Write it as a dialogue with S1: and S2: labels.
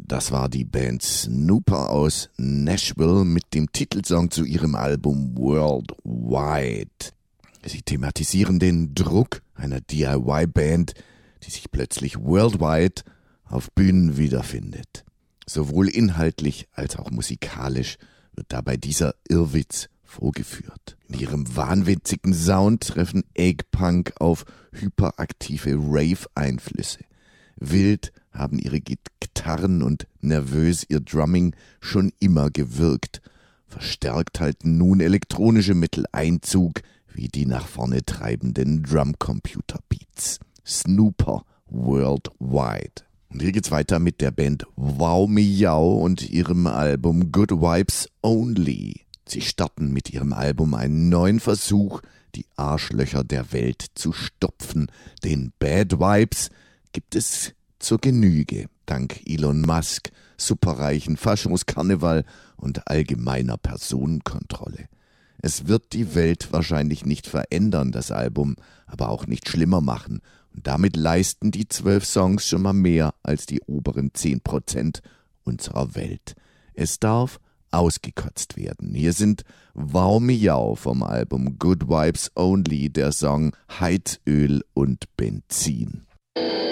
S1: Das war die Band Snooper aus Nashville mit dem Titelsong zu ihrem Album Worldwide. Sie thematisieren den Druck einer DIY-Band, die sich plötzlich worldwide auf Bühnen wiederfindet. Sowohl inhaltlich als auch musikalisch wird dabei dieser Irrwitz vorgeführt. In ihrem wahnwitzigen Sound treffen Egg-Punk auf hyperaktive Rave-Einflüsse. Wild haben ihre Gitarren und nervös ihr Drumming schon immer gewirkt. Verstärkt halten nun elektronische Mittel Einzug, wie die nach vorne treibenden Drumcomputer-Beats. Snooper Worldwide. Und hier geht's weiter mit der Band Wow Miau und ihrem Album Good Vibes Only. Sie starten mit ihrem Album einen neuen Versuch, die Arschlöcher der Welt zu stopfen. Den Bad Vibes gibt es zur Genüge, dank Elon Musk, superreichen Faschokarneval und allgemeiner Personenkontrolle. Es wird die Welt wahrscheinlich nicht verändern, das Album, aber auch nicht schlimmer machen. Und damit leisten die 12 Songs schon mal mehr als die oberen 10% unserer Welt. Es darf ausgekotzt werden. Hier sind Wow Miau vom Album Good Vibes Only, der Song Heizöl und Benzin.